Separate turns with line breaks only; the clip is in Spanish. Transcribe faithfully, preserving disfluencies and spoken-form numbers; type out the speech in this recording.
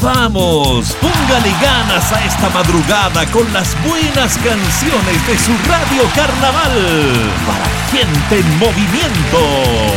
¡Vamos! Póngale ganas a esta madrugada con las buenas canciones de su Radio Carnaval para gente en movimiento.